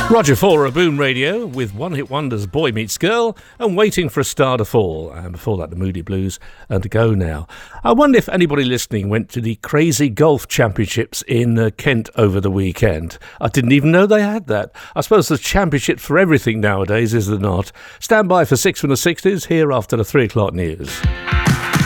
Roger Fora, Boom Radio, with One Hit Wonders, Boy Meets Girl, and Waiting for a Star to Fall. And before that, the Moody Blues, and To Go Now. I wonder if anybody listening went to the Crazy Golf Championships in Kent over the weekend. I didn't even know they had that. I suppose there's championships for everything nowadays, is there not? Stand by for 6 from the 60s, here after the 3 o'clock news.